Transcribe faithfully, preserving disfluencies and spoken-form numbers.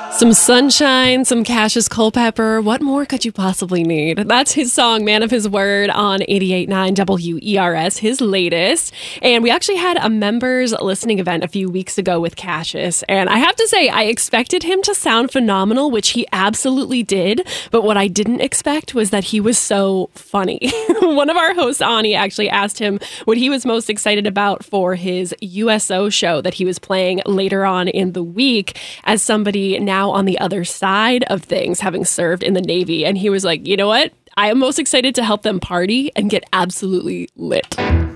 Some sunshine, some Cassius Culpepper. What more could you possibly need? That's his song, Man of His Word, on eighty-eight point nine W E R S, his latest. And we actually had a members listening event a few weeks ago with Cassius. And I have to say, I expected him to sound phenomenal, which he absolutely did. But what I didn't expect was that he was so funny. One of our hosts, Ani, actually asked him what he was most excited about for his U S O show that he was playing later on in the week as somebody now on the other side of things, having served in the Navy. And he was like, you know what? I am most excited to help them party and get absolutely lit.